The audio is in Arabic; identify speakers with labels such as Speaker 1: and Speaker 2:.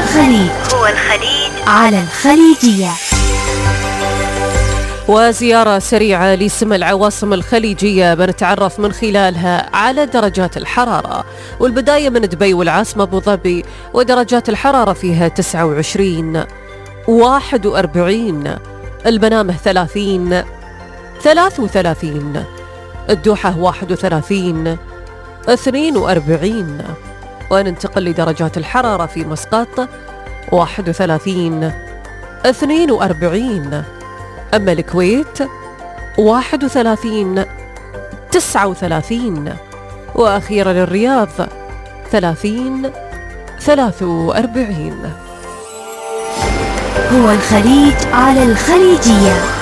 Speaker 1: الخليج على الخليجية.
Speaker 2: وزيارة سريعة لسم العواصم الخليجية بنتعرف من خلالها على درجات الحرارة، والبداية من دبي والعاصمة أبو ظبي، ودرجات الحرارة فيها 29 41، المنامة 30 33، الدوحة 31 42، وننتقل لدرجات الحرارة في مسقط 31 42، أما الكويت 31 39، وأخيرا الرياض 30 43.
Speaker 1: هو الخليج على الخليجية.